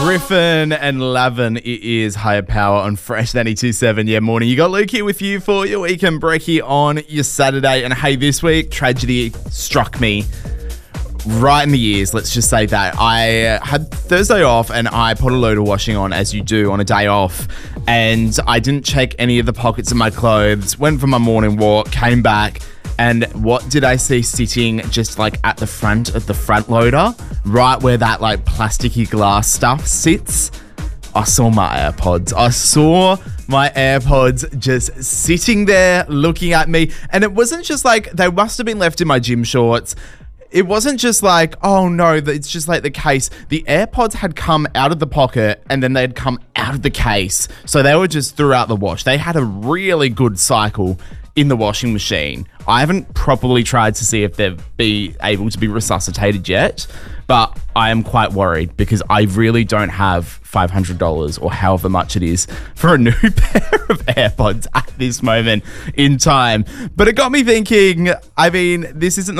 Griffin and Lavin, it is Higher Power on Fresh 92.7. Yeah, morning. You got Luke here with you for your weekend brekkie on your Saturday. And hey, this week, tragedy struck me right in the ears. Let's just say that. I had Thursday off and I put a load of washing on, as you do on a day off. And I didn't check any of the pockets of my clothes, went for my morning walk, came back. And what did I see sitting just like at the front of the front loader, right where that like plasticky glass stuff sits? I saw my AirPods. I saw my AirPods just sitting there looking at me. And it wasn't just like, they must have been left in my gym shorts. It wasn't just like, oh no, it's just like the case. The AirPods had come out of the pocket and then they'd come out of the case. So they were just throughout the wash. They had a really good cycle in the washing machine. I haven't properly tried to see if they've been able to be resuscitated yet, but I am quite worried because I really don't have $500 or however much it is for a new pair of AirPods at this moment in time. But it got me thinking, I mean, this isn't